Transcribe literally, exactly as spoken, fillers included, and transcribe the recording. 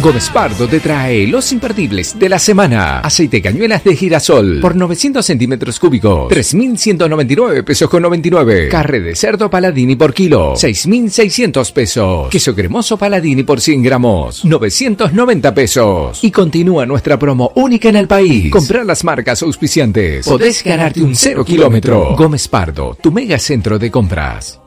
Gómez Pardo te trae los imperdibles de la semana. Aceite cañuelas de girasol por novecientos centímetros cúbicos, tres mil ciento noventa y nueve pesos con noventa y nueve. Carne de cerdo Paladini por kilo, seis mil seiscientos pesos. Queso cremoso Paladini por cien gramos, novecientos noventa pesos. Y continúa nuestra promo única en el país. Comprar las marcas auspiciantes. Podés ganarte un cero kilómetro. Gómez Pardo, tu mega centro de compras.